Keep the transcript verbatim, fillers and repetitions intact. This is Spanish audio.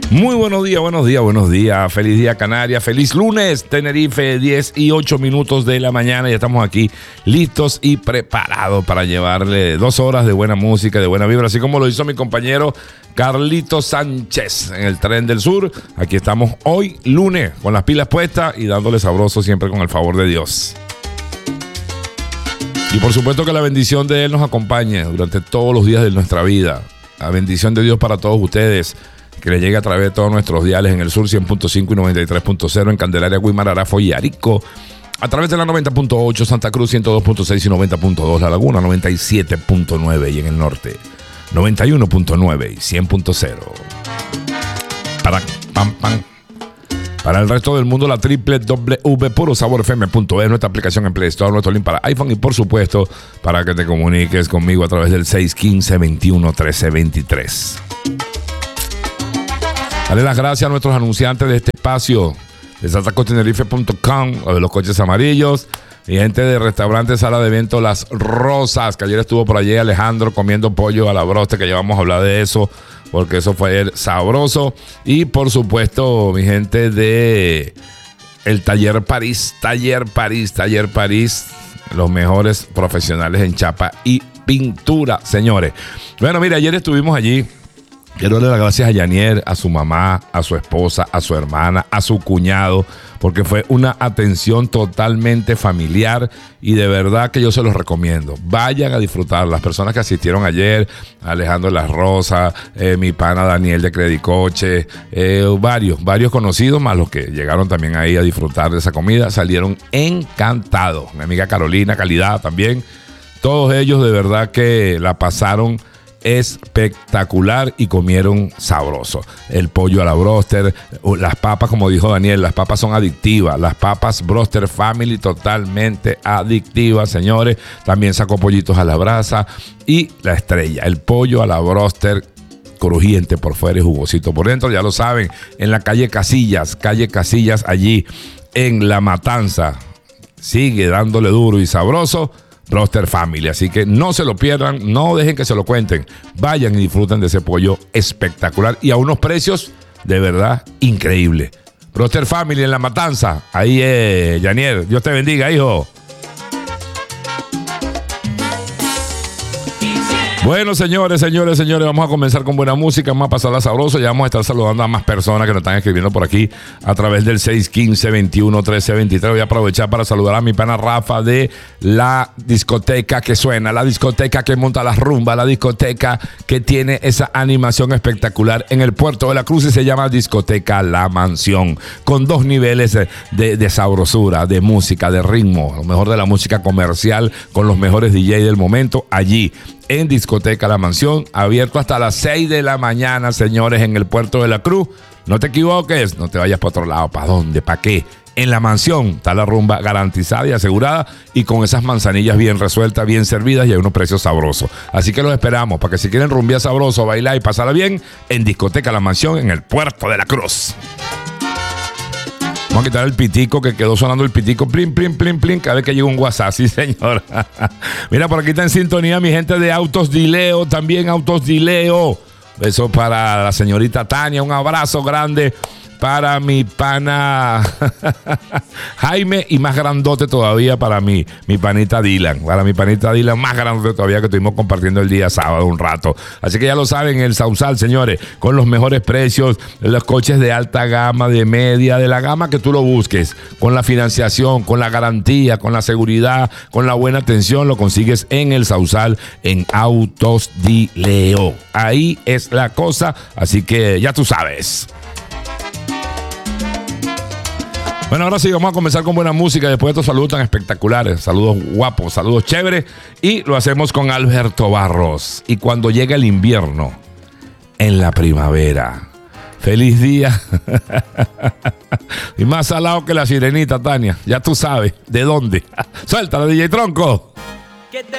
Muy buenos días, buenos días, buenos días. Feliz día Canarias, feliz lunes Tenerife, diez y ocho minutos de la mañana. Ya estamos aquí listos y preparados para llevarle dos horas de buena música, de buena vibra, así como lo hizo mi compañero Carlito Sánchez en el Tren del Sur. Aquí estamos hoy lunes con las pilas puestas y dándole sabroso siempre con el favor de Dios. Y por supuesto que la bendición de Él nos acompañe durante todos los días de nuestra vida. La bendición de Dios para todos ustedes, que le llegue a través de todos nuestros diales en el sur cien punto cinco y noventa y tres punto cero, en Candelaria, Guimar, Arafo y Arico, a través de la noventa punto ocho, Santa Cruz ciento dos punto seis y noventa punto dos, La Laguna noventa y siete punto nueve y en el norte noventa y uno punto nueve y cien punto cero. Para, pam, pam. Para el resto del mundo, la doble u doble u doble u punto puro sabor f m punto es, nuestra aplicación en Play Store, nuestro link para iPhone y por supuesto para que te comuniques conmigo a través del seis uno cinco, veintiuno, trece, veintitrés. Dale las gracias a nuestros anunciantes de este espacio, de santa cruz tenerife punto com, o de los coches amarillos, y gente de restaurante Sala de Evento Las Rosas, que ayer estuvo por allí Alejandro comiendo pollo a la broste, que ya vamos a hablar de eso, porque eso fue ayer sabroso. Y por supuesto, mi gente de el Taller París, Taller París, Taller París, los mejores profesionales en chapa y pintura, señores. Bueno, mira, ayer estuvimos allí. Quiero darle las gracias a Yanier, a su mamá, a su esposa, a su hermana, a su cuñado, porque fue una atención totalmente familiar y de verdad que yo se los recomiendo. Vayan a disfrutar. Las personas que asistieron ayer, Alejandro Las Rosas, eh, mi pana Daniel de Credicoche, eh, varios, varios conocidos, más los que llegaron también ahí a disfrutar de esa comida, salieron encantados. Mi amiga Carolina, Calidad también. Todos ellos de verdad que la pasaron espectacular y comieron sabroso. El pollo a la broster, las papas, como dijo Daniel, las papas son adictivas. Las papas Broster Family totalmente adictivas, señores. También sacó pollitos a la brasa y la estrella, el pollo a la broster, crujiente por fuera y jugosito por dentro. Ya lo saben, en la calle Casillas, calle Casillas, allí en La Matanza. Sigue dándole duro y sabroso Broster Family, así que no se lo pierdan, no dejen que se lo cuenten, vayan y disfruten de ese pollo espectacular y a unos precios de verdad increíbles. Broster Family en La Matanza, ahí es, Yanier, Dios te bendiga, hijo. Bueno, señores, señores, señores, vamos a comenzar con buena música, vamos a pasarla sabroso, ya vamos a estar saludando a más personas que nos están escribiendo por aquí a través del seis uno cinco, veintiuno, trece, veintitrés. Voy a aprovechar para saludar a mi pana Rafa de la discoteca que suena, la discoteca que monta las rumbas, la discoteca que tiene esa animación espectacular en el Puerto de la Cruz y se llama Discoteca La Mansión, con dos niveles de, de, de sabrosura, de música, de ritmo, lo mejor de la música comercial con los mejores D J del momento allí en Discoteca La Mansión, abierto hasta las seis de la mañana, señores, en el Puerto de la Cruz. No te equivoques, no te vayas para otro lado. ¿Para dónde? ¿Para qué? En La Mansión está la rumba garantizada y asegurada y con esas manzanillas bien resueltas, bien servidas y hay unos precios sabrosos. Así que los esperamos para que si quieren rumbear sabroso, bailar y pasarla bien, en Discoteca La Mansión, en el Puerto de la Cruz. Vamos a quitar el pitico, que quedó sonando el pitico, plin, plin, plin, plin, cada vez que llega un WhatsApp, sí, señor. Mira, por aquí está en sintonía mi gente de Autos Dileo, también Autos Dileo. Beso para la señorita Tania, un abrazo grande para mi pana Jaime y más grandote todavía para mi, mi panita Dylan, para mi panita Dylan más grandote todavía, que estuvimos compartiendo el día sábado un rato. Así que ya lo saben, el Sausal, señores, con los mejores precios, los coches de alta gama, de media, de la gama que tú lo busques, con la financiación, con la garantía, con la seguridad, con la buena atención, lo consigues en el Sausal, en Autos Dileo. Ahí es la cosa, así que ya tú sabes. Bueno, ahora sí, vamos a comenzar con buena música después de estos saludos tan espectaculares, saludos guapos, saludos chéveres, y lo hacemos con Alberto Barros. Y cuando llega el invierno, en la primavera, feliz día. Y más salado que la sirenita, Tania, ya tú sabes de dónde. Suéltala, D J Tronco.